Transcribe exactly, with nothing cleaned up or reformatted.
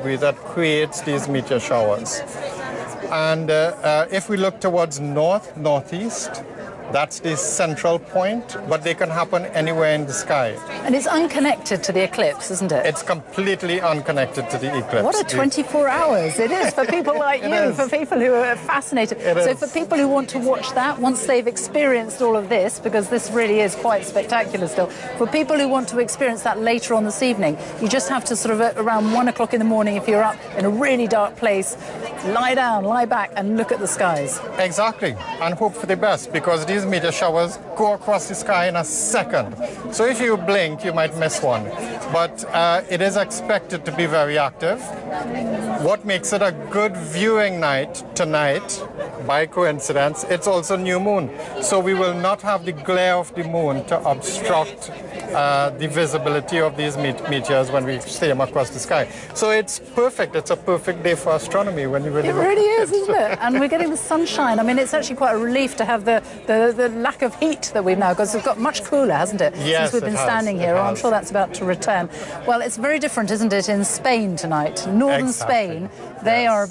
debris that creates these meteor showers. And uh, uh, if we look towards north, northeast, that's the central point, but they can happen anywhere in the sky. And it's unconnected to the eclipse, isn't it? It's completely unconnected to the eclipse. What a twenty-four hours it is for people like you, is. for people who are fascinated. It so is. for people who want to watch that, once they've experienced all of this, because this really is quite spectacular still, for people who want to experience that later on this evening, you just have to sort of at around one o'clock in the morning, if you're up in a really dark place, lie down, lie back and look at the skies. Exactly, and hope for the best, because these meteor showers go across the sky in a second. So if you blink, you might miss one. But uh, it is expected to be very active. What makes it a good viewing night tonight, by coincidence, it's also new moon. So we will not have the glare of the moon to obstruct uh, the visibility of these met meteors when we see them across the sky. So it's perfect. It's a perfect day for astronomy when you really It look really at is, isn't it? And we're getting the sunshine. I mean, it's actually quite a relief to have the, the, the lack of heat that we've now, because it's got much cooler, hasn't it, Yes, since we've been it has. standing It here. Oh, I'm has. sure that's about to return. Well, it's very different, isn't it, in Spain tonight. Northern Exactly. Spain, they Yes. are